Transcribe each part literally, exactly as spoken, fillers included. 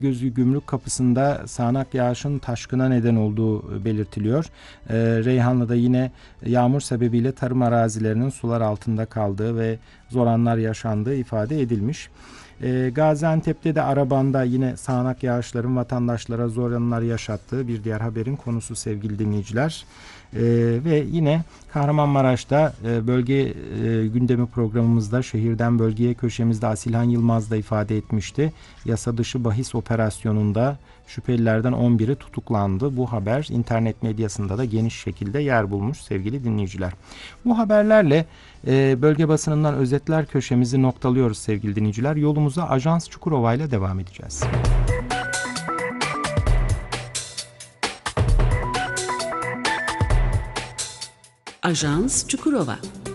Gözü Gümrük Kapısı'nda sağanak yağışın taşkına neden olduğu belirtiliyor. Ee, Reyhanlı'da yine yağmur sebebiyle tarım arazilerinin sular altında kaldığı ve zor anlar yaşandığı ifade edilmiş. Ee, Gaziantep'te de Araban'da yine sağanak yağışların vatandaşlara zor anlar yaşattığı bir diğer haberin konusu sevgili dinleyiciler. Ee, ve yine Kahramanmaraş'ta e, bölge e, gündemi programımızda şehirden bölgeye köşemizde Asilhan Yılmaz da ifade etmişti. Yasa dışı bahis operasyonunda şüphelilerden on biri tutuklandı. Bu haber internet medyasında da geniş şekilde yer bulmuş sevgili dinleyiciler. Bu haberlerle e, bölge basınından özetler köşemizi noktalıyoruz sevgili dinleyiciler. Yolumuza Ajans Çukurova ile devam edeceğiz. Ajans Çukurova.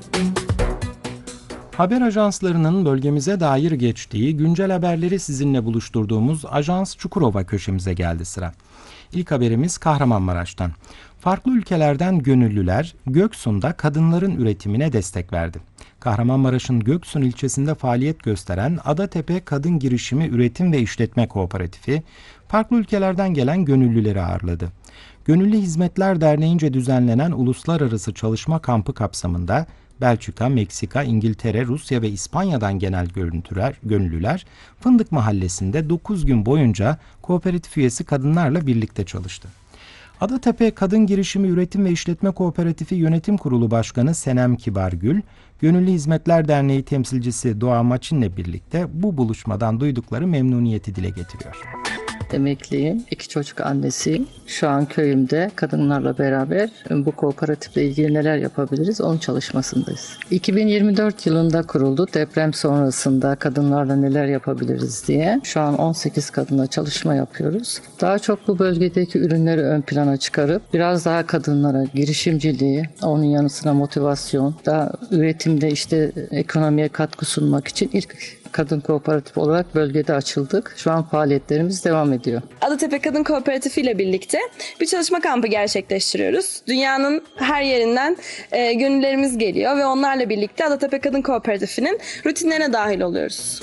Haber ajanslarının bölgemize dair geçtiği güncel haberleri sizinle buluşturduğumuz Ajans Çukurova köşemize geldi sıra. İlk haberimiz Kahramanmaraş'tan. Farklı ülkelerden gönüllüler Göksun'da kadınların üretimine destek verdi. Kahramanmaraş'ın Göksun ilçesinde faaliyet gösteren Adatepe Kadın Girişimi Üretim ve İşletme Kooperatifi, farklı ülkelerden gelen gönüllüleri ağırladı. Gönüllü Hizmetler Derneği'nce düzenlenen uluslararası çalışma kampı kapsamında Belçika, Meksika, İngiltere, Rusya ve İspanya'dan genel gönüllüler Fındık Mahallesi'nde dokuz gün boyunca kooperatif üyesi kadınlarla birlikte çalıştı. Adatepe Kadın Girişimi Üretim ve İşletme Kooperatifi Yönetim Kurulu Başkanı Senem Kibargül, Gönüllü Hizmetler Derneği temsilcisi Doğa Maçin'le birlikte bu buluşmadan duydukları memnuniyeti dile getiriyor. Emekliyim, iki çocuk annesiyim. Şu an köyümde kadınlarla beraber bu kooperatifle ilgili neler yapabiliriz onun çalışmasındayız. iki bin yirmi dört yılında kuruldu. Deprem sonrasında kadınlarla neler yapabiliriz diye. Şu an on sekiz kadınla çalışma yapıyoruz. Daha çok bu bölgedeki ürünleri ön plana çıkarıp biraz daha kadınlara girişimciliği, onun yanı sıra motivasyon, daha üretimde işte ekonomiye katkı sunmak için ilk kadın kooperatif olarak bölgede açıldık. Şu an faaliyetlerimiz devam ediyor. Adatepe Kadın Kooperatifi ile birlikte bir çalışma kampı gerçekleştiriyoruz. Dünyanın her yerinden e, gönüllerimiz geliyor ve onlarla birlikte Adatepe Kadın Kooperatifi'nin rutinlerine dahil oluyoruz.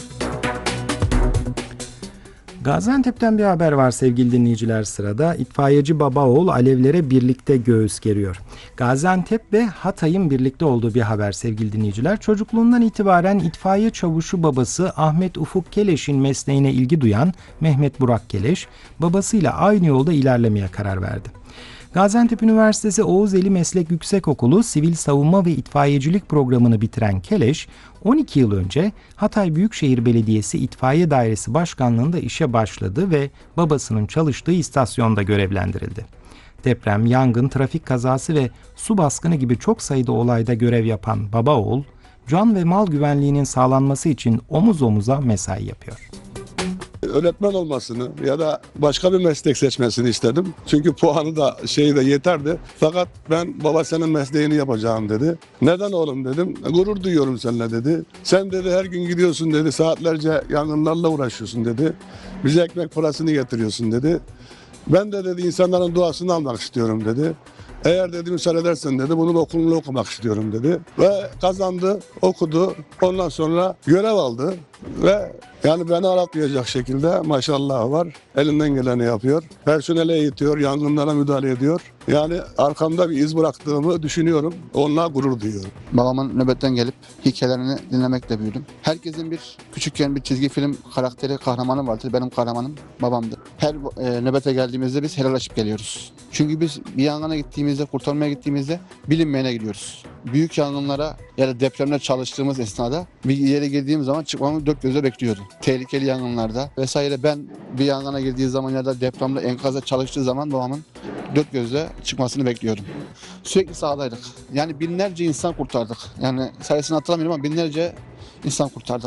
Gaziantep'ten bir haber var sevgili dinleyiciler sırada. İtfaiyeci baba oğul alevlere birlikte göğüs geriyor. Gaziantep ve Hatay'ın birlikte olduğu bir haber sevgili dinleyiciler. Çocukluğundan itibaren itfaiye çavuşu babası Ahmet Ufuk Keleş'in mesleğine ilgi duyan Mehmet Burak Keleş, babasıyla aynı yolda ilerlemeye karar verdi. Gaziantep Üniversitesi Oğuzeli Meslek Yüksekokulu Sivil Savunma ve İtfaiyecilik programını bitiren Keleş, on iki yıl önce Hatay Büyükşehir Belediyesi İtfaiye Dairesi Başkanlığı'nda işe başladı ve babasının çalıştığı istasyonda görevlendirildi. Deprem, yangın, trafik kazası ve su baskını gibi çok sayıda olayda görev yapan baba oğul, can ve mal güvenliğinin sağlanması için omuz omuza mesai yapıyor. Öğretmen olmasını ya da başka bir meslek seçmesini istedim. Çünkü puanı da şeyi de yeterdi. Fakat ben baba senin mesleğini yapacağım dedi. Neden oğlum dedim. Gurur duyuyorum seninle dedi. Sen dedi her gün gidiyorsun dedi. Saatlerce yangınlarla uğraşıyorsun dedi. Bize ekmek parasını getiriyorsun dedi. Ben de dedi insanların duasını almak istiyorum dedi. Eğer dedi müsaade edersen dedi bunun okulunu okumak istiyorum dedi. Ve kazandı, okudu. Ondan sonra görev aldı ve yani beni aratmayacak şekilde maşallah var. Elinden geleni yapıyor. Personele eğitiyor, yangınlara müdahale ediyor. Yani arkamda bir iz bıraktığımı düşünüyorum. Onunla gurur duyuyorum. Babamın nöbetten gelip hikayelerini dinlemekle büyüdüm. Herkesin bir küçükken bir çizgi film karakteri, kahramanı vardır. Benim kahramanım babamdı. Her e, nöbete geldiğimizde biz helalleşip geliyoruz. Çünkü biz bir yangına gittiğimizde, kurtarmaya gittiğimizde bilinmeyene gidiyoruz. Büyük yangınlara ya da depremler çalıştığımız esnada bir yere girdiğim zaman çıkmamı dört gözle bekliyordum. Tehlikeli yangınlarda vesaire ben bir yangına girdiği zaman ya da depremde enkazda çalıştığı zaman babamın dört gözle çıkmasını bekliyordum. Sürekli sahadaydık. Yani binlerce insan kurtardık. Yani sayısını hatırlamıyorum ama binlerce insan kurtardık.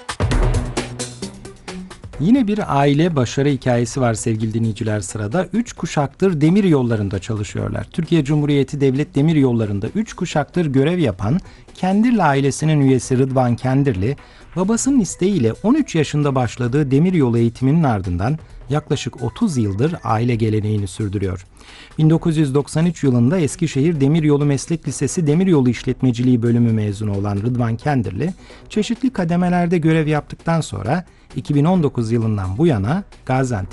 Yine bir aile başarı hikayesi var sevgili dinleyiciler sırada. Üç kuşaktır demir yollarında çalışıyorlar. Türkiye Cumhuriyeti Devlet Demir Yolları'nda üç kuşaktır görev yapan Kendirli ailesinin üyesi Rıdvan Kendirli, babasının isteğiyle on üç yaşında başladığı demiryolu eğitiminin ardından yaklaşık otuz yıldır aile geleneğini sürdürüyor. bin dokuz yüz doksan üç yılında Eskişehir Demiryolu Meslek Lisesi Demiryolu İşletmeciliği bölümü mezunu olan Rıdvan Kendirli, çeşitli kademelerde görev yaptıktan sonra iki bin on dokuz yılından bu yana Gaziantep